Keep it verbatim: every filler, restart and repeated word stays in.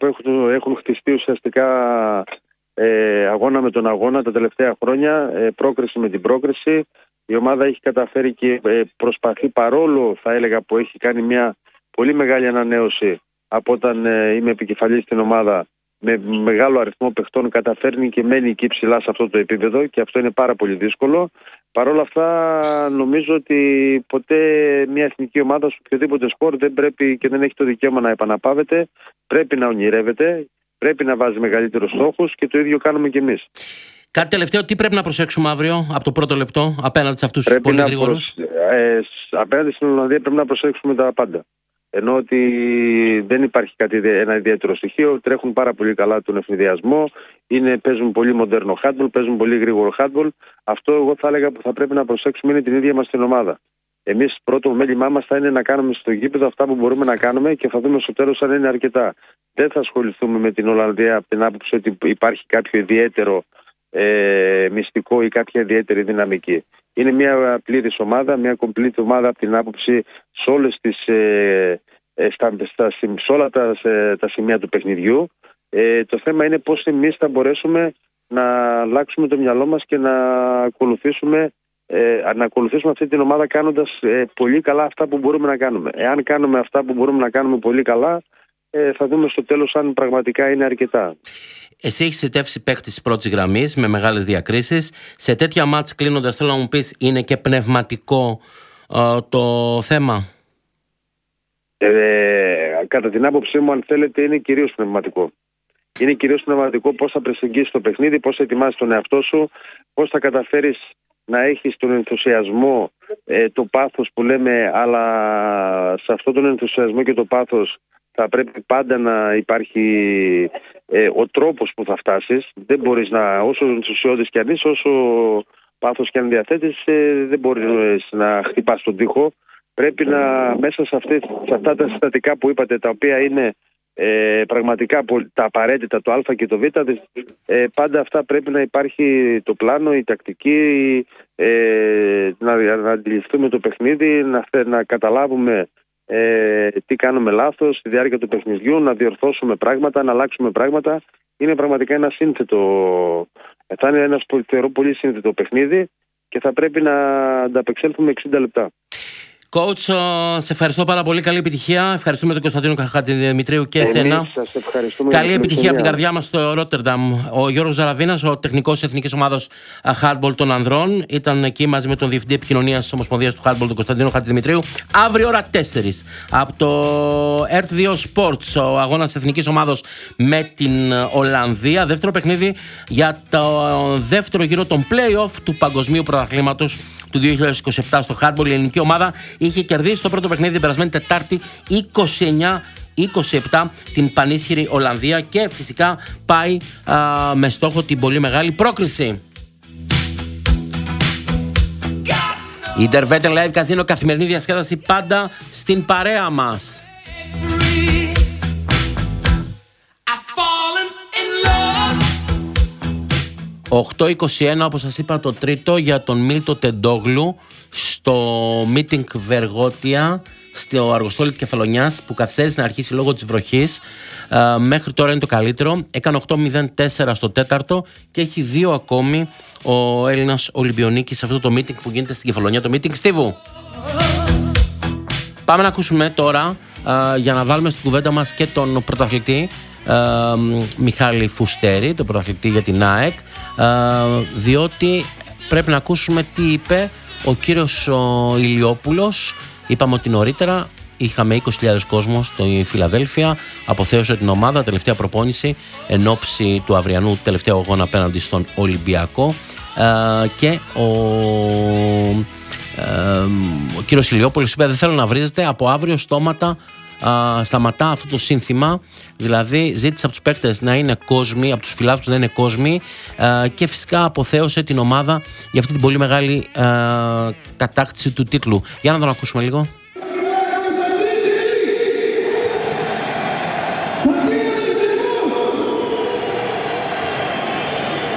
που έχουν, έχουν χτιστεί ουσιαστικά ε, αγώνα με τον αγώνα τα τελευταία χρόνια, ε, πρόκριση με την πρόκριση. Η ομάδα έχει καταφέρει και ε, προσπαθεί, παρόλο θα έλεγα που έχει κάνει μια πολύ μεγάλη ανανέωση από όταν ε, είμαι επικεφαλής στην ομάδα, με μεγάλο αριθμό παιχτών καταφέρνει και μένει εκεί ψηλά σε αυτό το επίπεδο, και αυτό είναι πάρα πολύ δύσκολο. Παρ' όλα αυτά νομίζω ότι ποτέ μια εθνική ομάδα σε οποιοδήποτε σπορ δεν πρέπει και δεν έχει το δικαίωμα να επαναπαύεται. Πρέπει να ονειρεύεται, πρέπει να βάζει μεγαλύτερους στόχους, και το ίδιο κάνουμε κι εμείς. Κάτι τελευταίο, τι πρέπει να προσέξουμε αύριο από το πρώτο λεπτό απέναντι σε αυτούς τους πολύ γρήγορους? Προσ... Ε, απέναντι στην Ολλανδία πρέπει να προσέξουμε τα πάντα. Ενώ ότι δεν υπάρχει κάτι, ένα ιδιαίτερο στοιχείο, τρέχουν πάρα πολύ καλά τον ευνηδιασμό, είναι, παίζουν πολύ μοντέρνο handball, παίζουν πολύ γρήγορο handball. Αυτό εγώ θα έλεγα που θα πρέπει να προσέξουμε είναι την ίδια μας την ομάδα. Εμείς πρώτο μέλημά μας θα είναι να κάνουμε στο γήπεδο αυτά που μπορούμε να κάνουμε, και θα δούμε στο τέλος αν είναι αρκετά. Δεν θα ασχοληθούμε με την Ολλανδία από την άποψη ότι υπάρχει κάποιο ιδιαίτερο ε, μυστικό ή κάποια ιδιαίτερη δυναμική. Είναι μια πλήρης ομάδα, μια complete ομάδα από την άποψη σε, όλες τις, ε, στα, στα, σε όλα τα, σε, τα σημεία του παιχνιδιού. Ε, το θέμα είναι πώς εμείς θα μπορέσουμε να αλλάξουμε το μυαλό μας και να ακολουθήσουμε, ε, να ακολουθήσουμε αυτή την ομάδα κάνοντας ε, πολύ καλά αυτά που μπορούμε να κάνουμε. Εάν κάνουμε αυτά που μπορούμε να κάνουμε πολύ καλά, ε, θα δούμε στο τέλος αν πραγματικά είναι αρκετά. Εσύ έχεις θητεύσει παίκτης της πρώτης γραμμής με μεγάλες διακρίσεις. Σε τέτοια μάτς, κλείνοντας, θέλω να μου πεις, είναι και πνευματικό ε, το θέμα? Ε, κατά την άποψή μου, αν θέλετε, είναι κυρίως πνευματικό. Είναι κυρίως πνευματικό πώς θα προσεγγίσεις το παιχνίδι, πώς θα ετοιμάσεις τον εαυτό σου, πώς θα καταφέρεις να έχεις τον ενθουσιασμό, ε, το πάθος που λέμε, αλλά σε αυτόν τον ενθουσιασμό και το πάθος θα πρέπει πάντα να υπάρχει ε, ο τρόπος που θα φτάσεις. Δεν μπορείς να, όσο ενθουσιώδης κι αν είσαι, όσο πάθος κι αν διαθέτεις, ε, δεν μπορείς να χτυπάς τον τοίχο. Πρέπει να μέσα σε, αυτές, σε αυτά τα συστατικά που είπατε, τα οποία είναι ε, πραγματικά τα απαραίτητα, το α και το β, ε, πάντα αυτά πρέπει να υπάρχει το πλάνο, η τακτική, ε, να, να αντιληφθούμε το παιχνίδι, να, να καταλάβουμε ε, τι κάνουμε λάθος στη διάρκεια του παιχνιδιού, να διορθώσουμε πράγματα, να αλλάξουμε πράγματα. Είναι πραγματικά ένα σύνθετο, θα είναι ένα θεωρώ πολύ σύνθετο παιχνίδι, και θα πρέπει να ανταπεξέλθουμε εξήντα λεπτά. Coach, σε ευχαριστώ πάρα πολύ. Καλή επιτυχία. Ευχαριστούμε τον Κωνσταντίνο Χατζηδημητρίου και εσένα. Καλή επιτυχία από την καρδιά μας στο Ρότερνταμ. Ο Γιώργος Ζαραβίνας, ο τεχνικός εθνικής ομάδος Hardball των ανδρών, ήταν εκεί μαζί με τον Διευθυντή Επικοινωνίας της Ομοσπονδίας του Hardball, τον Κωνσταντίνο Χατζηδημητρίου. Αύριο ώρα τέσσερις από το ερτ δύο Sports, ο αγώνας της εθνικής ομάδος με την Ολλανδία. Δεύτερο παιχνίδι για το δεύτερο γύρο των play-off του Παγκοσμίου Πρωταθλήματος του δύο χιλιάδες είκοσι επτά στο Hardball. Η ελληνική ομάδα είχε κερδίσει το πρώτο παιχνίδι την περασμένη Τετάρτη είκοσι εννιά είκοσι επτά την πανίσχυρη Ολλανδία, και φυσικά πάει α, με στόχο την πολύ μεγάλη πρόκριση. Η Intervetel Live Casino, καθημερινή διασκέδαση πάντα στην παρέα μας. οκτώ είκοσι ένα, όπως σας είπα, το τρίτο για τον Μίλτο Τεντόγλου στο meeting Βεργότια στο αργοστόλι της Κεφαλονιάς, που καθυστέρησε να αρχίσει λόγω της βροχής. Ε, μέχρι τώρα είναι το καλύτερο. Έκανε οκτώ μηδέν τέσσερα στο τέταρτο και έχει δύο ακόμη ο Έλληνας Ολυμπιονίκης σε αυτό το meeting που γίνεται στην Κεφαλονιά, το meeting Στίβου. Πάμε να ακούσουμε τώρα, ε, για να βάλουμε στην κουβέντα μας και τον πρωταθλητή ε, Μιχάλη Φουστέρη, τον πρωταθλητή για την ΑΕΚ, ε, διότι πρέπει να ακούσουμε τι είπε ο κύριος ο Ηλιόπουλος. Είπαμε ότι νωρίτερα είχαμε είκοσι χιλιάδες κόσμο στη Φιλαδέλφια, αποθέωσε την ομάδα, τελευταία προπόνηση εν ώψη του αυριανού τελευταίου αγώνα απέναντι στον Ολυμπιακό, ε, και ο, ε, ο κύριος Ηλιόπουλος είπε: δεν θέλω να βρίζετε, από αύριο στόματα Uh, σταματά αυτό το σύνθημα. Δηλαδή ζήτησε από τους παίκτες να είναι κόσμοι, από τους φιλάθλους να είναι κόσμοι, uh, και φυσικά αποθέωσε την ομάδα για αυτή την πολύ μεγάλη uh, κατάκτηση του τίτλου. Για να τον ακούσουμε λίγο.